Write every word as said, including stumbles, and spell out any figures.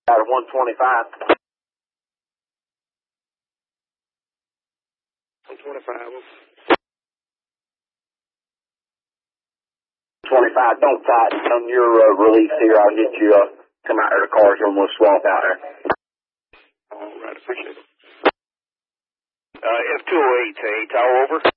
Out of one twenty-five. one twenty-five. twenty-five, don't tighten on your uh, release here. I'll get you, uh, come out there to cars and we'll swap out there. All right, appreciate it. Uh, F two oh eight, hey, tower over.